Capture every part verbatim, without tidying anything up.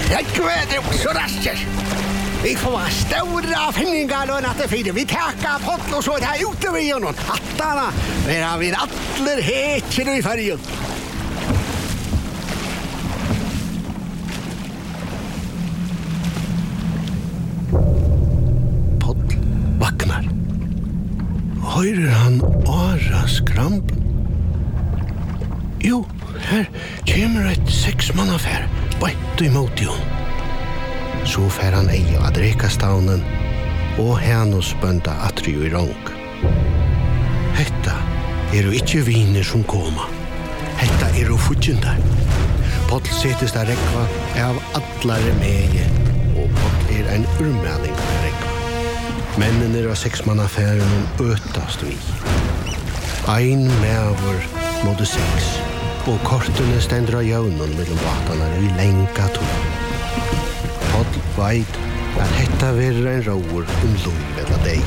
Rekk ved så rasker. Vi får stora finningar och natt fyra. Vi tackar Poll och så är det ute vid honom. Hattarna, vi har vi alla heter i färgen. Poll vaknar. Høyrer han åra skramp? Jo, her kommer et seksmannafær, bætt imot jo. Så fær han ei av drekastavnen, og hennes bønda atri i rong. Hetta er jo ikkje viner som koma. Hetta er jo futjendar. Poll setest av rekva av allare meie, og Poll er en urmelding av rekva. Mennene av seksmannafæren øtast vi. Ein meavur måtte seks, og kortene stender av jaunen mellom batana i lenka to. Poll veit at hetta verer en råur om lov eller deg.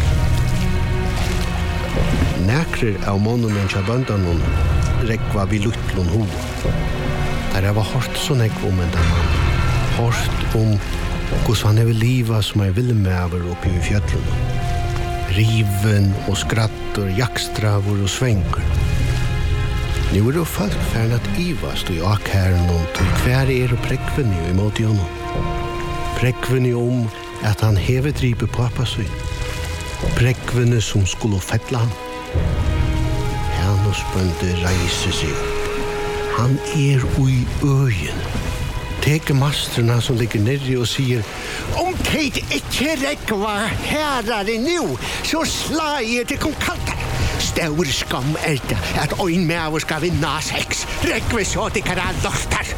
Nekrer av månen til bøndanon rekva vi luttlun ho. Der var hårdt så nekv om en mann. Hårdt om hvordan han er liva som er villmeaver oppi i fjøtlun. Riven og skrattor, jakstravor og svenker. Nu er det folk færn at ivast i akkæren og til hver er og prekveni i måte honom. Prekveni om at han hever drive pappa sin. Prekveni som skulle fettla han. Hennes bønde reiser seg opp. Han er ui øyen. Teker masterna som ligger nere og sier om tid ikke rekva herare nu, så slår jeg til kong kaltar. Stor skam er det at øyn med skal vinna sex. Rekve så til kara lortar.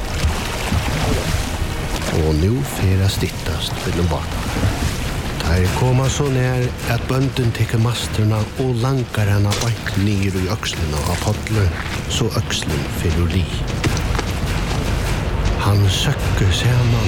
Og nu fera stittast mellom barna. Der koma så nær at bønden teker masterna og langar henne bak nir i økslene av Poll, så økslen fyller li. Han søkker saman.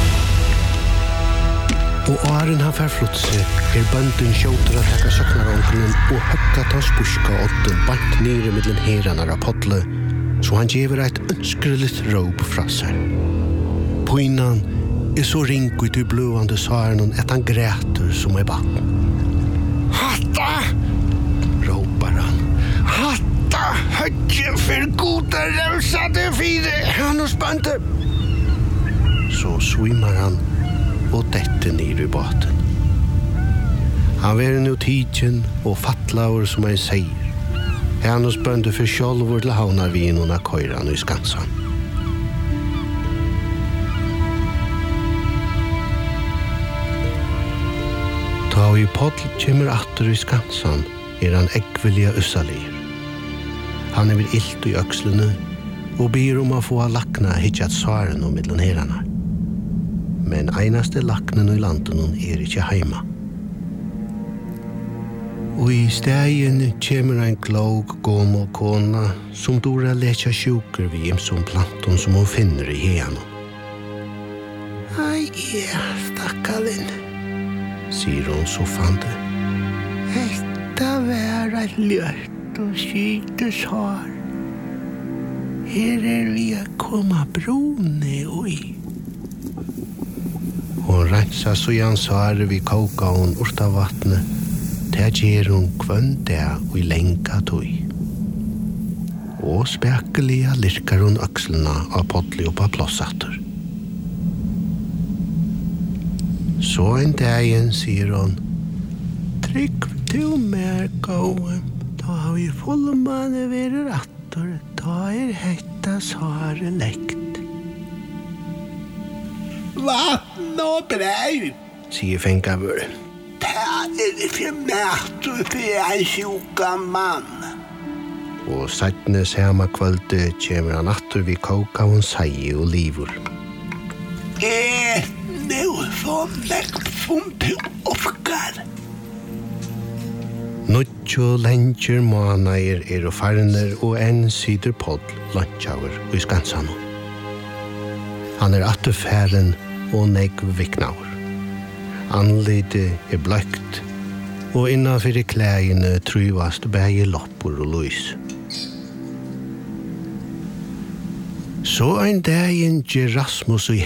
Og åren han fær flott seg, er bønden kjøter at hekka søknaronkelen og høkka ta spuska åtten bant nere middelen heranar av Poll, så han gjever eit ønskrelig råp fra seg. Poinan er så ringut i blåande saren at han græter som ei vann. Hatta! Råpar han. Hatta! Høgge for gode røvsade fire! Han hos bønde! Så svimmar han og dette nir i båten. Han var nu tidjen og fattlaur som ei seier. Hennes bønde for sjolvor til havna vin og køyran i skansan. Ta i Poll kjemmer atter i skansan er han ekvelia ussalir. Han er vel illt i økslene og ber om å få lakna hitjat svaren og middelen herana. Men einaste laknen i landen er ikkje heima. Og i stegin kjemmer ein klok gommel kona som dora letja sjuker vi som planton som hun finner i heno. Ai, ja, stakkalinn, sier hun så fande. Hetta var et ljørt og skytes har. Her er vi a koma brune og i. Hon rensa så jan svare vi koka hon urta vattne. Det gjer hon kvønde og i lenka tøy. Og spekelia lirkar hon økslena av Poll og på plossatter. Så en dagen sier hon, trygg til mer gåen, da har vi fullmanne verer atter, da er hetta svare lekt. Vatten og brei, sier fengavøren. Det er ikke mæt for en sjuka mann. Og sattne samme kvölde kommer han atter vi koka og sei og livur. Eh, nu så lekt som du ofkar. Nuttjo lenger månader er og farner og en sider Poll lunchhour i skansan. Han er atter færen og negv viknaur. Anlite er bløkt, og innanfyrir klægene truvast bægi loppur og lys. Så ein dagen gjer Rasmus i